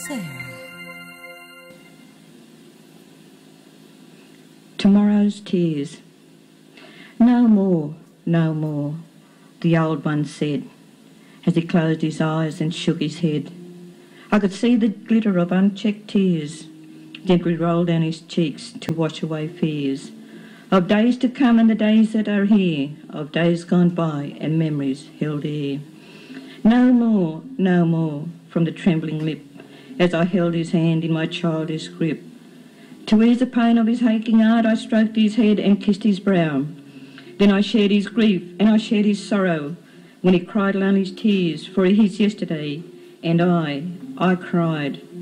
Sarah. Tomorrow's tears. No more, no more, the old one said, as he closed his eyes and shook his head. I could see the glitter of unchecked tears gently roll down his cheeks to wash away fears of days to come and the days that are here, of days gone by and memories held here. No more, no more, from the trembling lip, as I held his hand in my childish grip. To ease the pain of his aching heart, I stroked his head and kissed his brow. Then I shared his grief and I shared his sorrow, when he cried alone his tears for his yesterday, and I cried